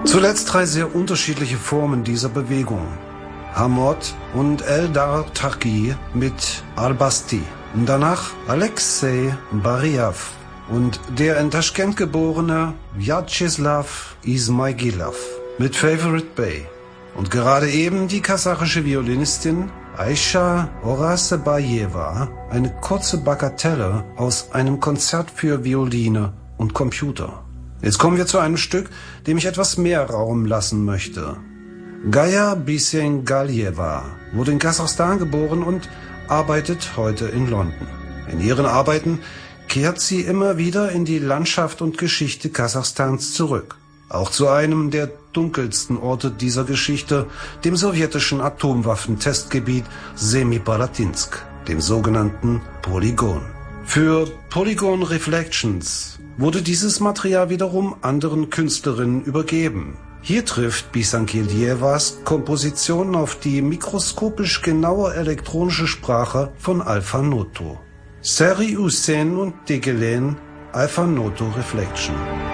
Zuletzt drei sehr unterschiedliche Formen dieser Bewegung. Hamod und Eldar Taqi mit Al-Basti. Danach Alexei Bariav und der in Taschkent geborene Vyacheslav Ismailov mit Favorite Bay. Und gerade eben die kasachische Violinistin Aisha Orasebayeva, eine kurze Bagatelle aus einem Konzert für Violine und Computer. Jetzt kommen wir zu einem Stück, dem ich etwas mehr Raum lassen möchte. Gaya Bisengaljeva wurde in Kasachstan geboren und arbeitet heute in London. In ihren Arbeiten kehrt sie immer wieder in die Landschaft und Geschichte Kasachstans zurück. Auch zu einem der dunkelsten Orte dieser Geschichte, dem sowjetischen Atomwaffentestgebiet Semipalatinsk, dem sogenannten Polygon. Für Polygon Reflections wurde dieses Material wiederum anderen Künstlerinnen übergeben. Hier trifft Bisengaljevas Komposition auf die mikroskopisch genaue elektronische Sprache von Alpha Noto. Seri Hüseyin und Degelen, Alpha Noto Reflection.